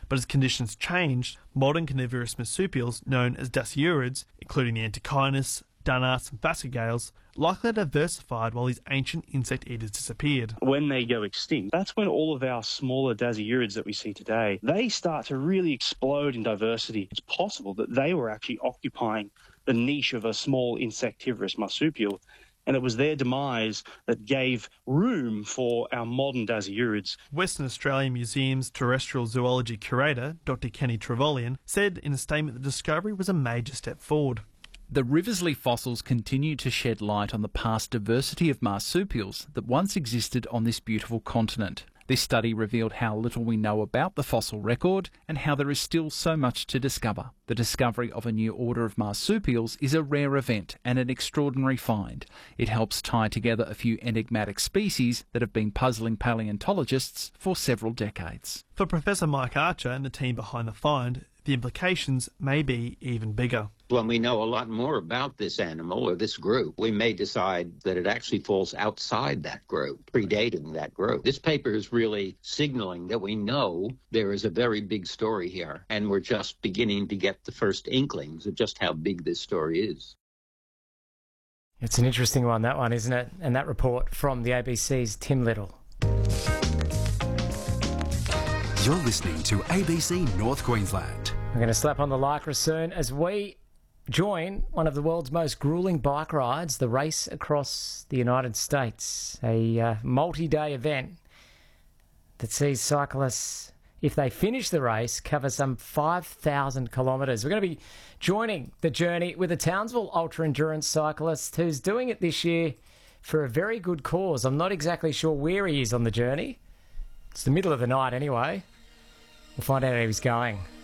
But as conditions changed, modern carnivorous marsupials known as dasyurids, including the antechinus, dunnarts and phascogales, likely diversified while these ancient insect eaters disappeared. When they go extinct, that's when all of our smaller dasyurids that we see today, they start to really explode in diversity. It's possible that they were actually occupying the niche of a small insectivorous marsupial, and it was their demise that gave room for our modern dasyurids. Western Australian Museum's terrestrial zoology curator, Dr. Kenny Trevolian, said in a statement that the discovery was a major step forward. The Riversley fossils continue to shed light on the past diversity of marsupials that once existed on this beautiful continent. This study revealed how little we know about the fossil record and how there is still so much to discover. The discovery of a new order of marsupials is a rare event and an extraordinary find. It helps tie together a few enigmatic species that have been puzzling paleontologists for several decades. For Professor Mike Archer and the team behind the find, the implications may be even bigger. When we know a lot more about this animal or this group, we may decide that it actually falls outside that group, predating that group. This paper is really signaling that we know there is a very big story here, and we're just beginning to get the first inklings of just how big this story is. It's an interesting one, that one, isn't it? And that report from the ABC's Tim Little. You're listening to ABC North Queensland. We're going to slap on the lycra soon as we join one of the world's most gruelling bike rides, the Race Across the United States, a multi-day event that sees cyclists, if they finish the race, cover some 5,000 kilometres. We're going to be joining the journey with a Townsville ultra-endurance cyclist who's doing it this year for a very good cause. I'm not exactly sure where he is on the journey. It's the middle of the night anyway. We'll find out how he's going.